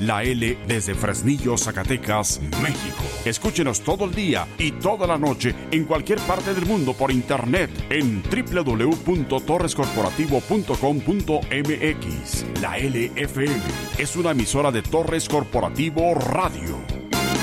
La L desde Fresnillo, Zacatecas, México. Escúchenos todo el día y toda la noche en cualquier parte del mundo por internet en www.torrescorporativo.com.mx. La LFM es una emisora de Torres Corporativo Radio.